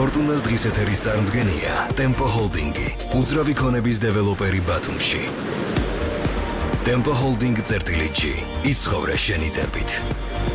ფორტუნას დღის ეთერის წარმდგენია Tempo Holding-ი, უძრავი ქონების დეველოპერი ბათუმში. Tempo Holding წერტილი G, იცხოვრე შენი დებით.